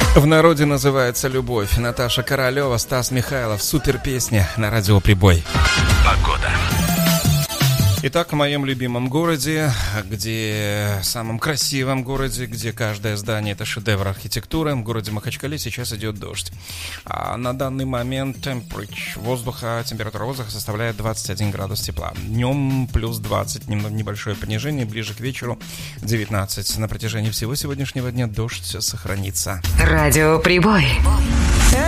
В народе называется «Любовь». Наташа Королева, Стас Михайлов. Супер песня на радио «Прибой». Погода. Итак, в моем любимом городе, самом красивом городе, где каждое здание — это шедевр архитектуры, в городе Махачкале сейчас идет дождь. А на данный момент температура воздуха составляет 21 градус тепла. Днем плюс 20, небольшое понижение, ближе к вечеру 19. На протяжении всего сегодняшнего дня дождь сохранится. Радио «Прибой».